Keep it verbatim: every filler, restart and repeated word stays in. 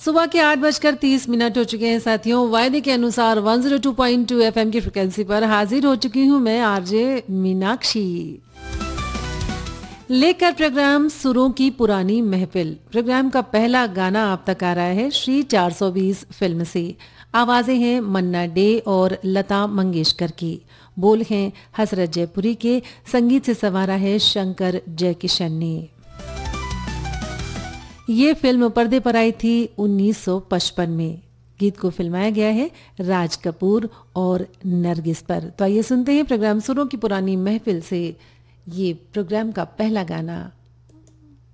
सुबह के आठ बजकर तीस मिनट हो चुके हैं साथियों। वायदे के अनुसार एक सौ दो पॉइंट दो एफएम की फ्रिक्वेंसी पर हाजिर हो चुकी हूं मैं आरजे मीनाक्षी, लेकर प्रोग्राम सुरों की पुरानी महफिल। प्रोग्राम का पहला गाना आप तक आ रहा है श्री चार सौ बीस फिल्म से। आवाजें हैं मन्ना डे और लता मंगेशकर की, बोल हैं हसरत जयपुरी के, संगीत से संवारा है शंकर जयकिशन ने। ये फिल्म पर्दे पर आई थी उन्नीस सौ पचपन में। गीत को फिल्माया गया है राज कपूर और नरगिस पर। तो आइए सुनते हैं प्रोग्राम सुरों की पुरानी महफिल से ये प्रोग्राम का पहला गाना।